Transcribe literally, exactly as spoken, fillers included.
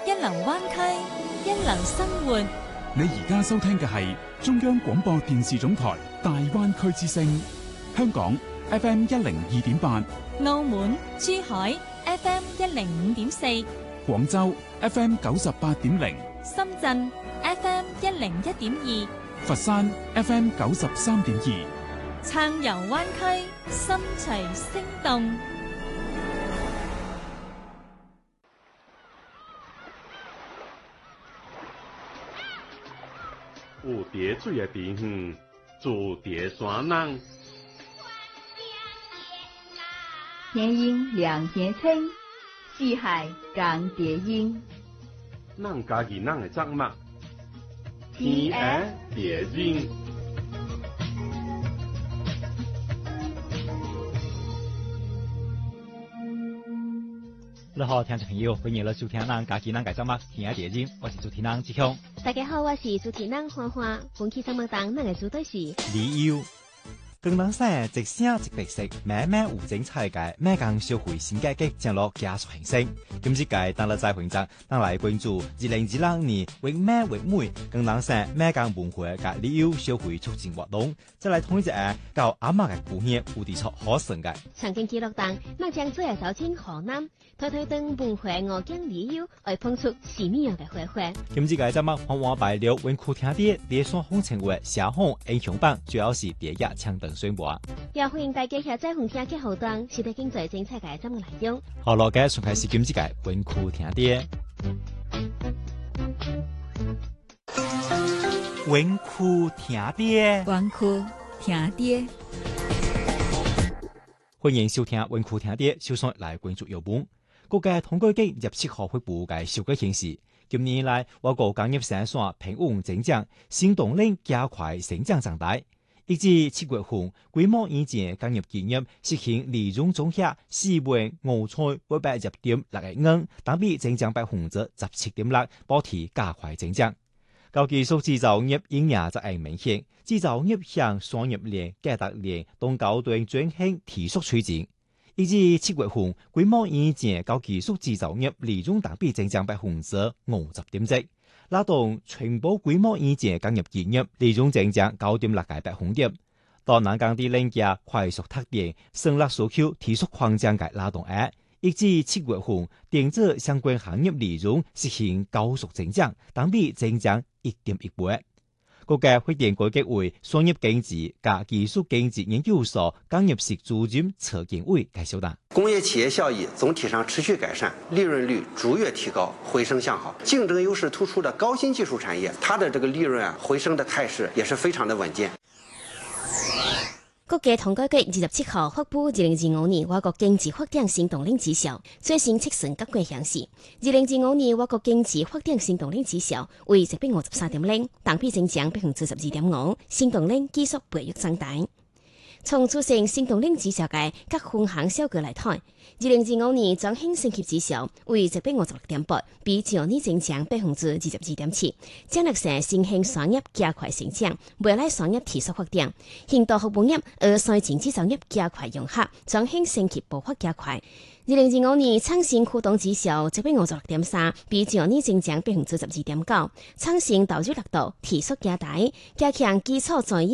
一流灣區，一流生活。 你而家收聽嘅係中央廣播電視總台大灣區之聲，香港 F M 一零二點八， 澳門、珠海 F M 一零五點四， 廣州 F M 九十八點零， 深圳 F M 一零一點二， 佛山 F M 九十三點二。 暢遊灣區，心隨聲動。 有蝶水的地方，住蝶山人。 天鹰两天青，四海共蝶音。 咱家己咱的作物，天鹅蝶音。 你好，聽眾朋友，歡迎嚟收聽咱家己咱嘅節目《天涯蝶音》，我是主持人志強。 大家好，我是主持人花花。本期節目當咱嘅主題是旅遊。廣東省一省一特色，慢慢有精彩嘅美港社會新改革將落加速形成。今次屆當日在會場，咱來關注二零二六年為美為美廣東省美港文化嘅旅遊社會促進活動，再來統一一下到阿媽嘅故鄉有地出好成嘅。 長經記錄檔，咱將最後走進河南，推推動文化五景旅遊，來捧出什麼樣嘅花花。 今次屆節目往往擺了文庫聽啲列雙風情為社紅英雄榜，主要是第一槍燈宣佈。 也歡迎大家下載紅聽嘅後段，是得經濟政策嘅節目內容。 好了，嘅從開始今次屆文庫聽啲。文庫聽啲， 文庫聽啲。 歡迎收聽文庫聽啲，首先來關注有本。各界統計局廿七號發布嘅數據顯示，今年以來我國工業生產平穩增長，新動力加快成長長大。一至七月份，規模以前工業企業實行利潤總額四萬五千八百一點六個億，同比增長百分之十七點六，保持加快增長。高技術製造業影響則係明顯，製造業向商業鏈、價值鏈同高端轉型提速推進。一至七月份，規模以前高技術製造業利潤同比增長百分之五十點一。拉動全部規模以前工業企業利潤增長九點六個百分點，當南港啲領域快速拓展，生產需求提速擴張嘅拉動額，一至七月份，電子相關行業利潤實現高速增長，同比增長一點一倍。國家發展改革委商業經濟及技術經濟研究所工業室主任車建偉介紹道： 工業企業效益總體上持續改善，利潤率逐月提高，回升向好。競爭優勢突出的高新技術產業，它的這個利潤啊回升的態勢也是非常的穩健。 國家統計局二十七號發布二零二五年我國經濟發展新動力指數，最新測算結果顯示，二零二五年我國經濟發展新動力指數為一百五十三點零，同比增長百分之十二點五，新動力繼續培育增大。從組成新動力指數嘅各分項數據來看，二零二五年總興升級指數為一百五十六點八，比去年增長百分之二十二點七。將力成新興產業加快成長，未來產業提速發展，現代服務業、二線經濟產業加快融合，總興升級步伐加快。二零二五年創新驅動指數一百五十六點三，比去年增長百分之十二點九。創新導入力度提速加大，加強基礎在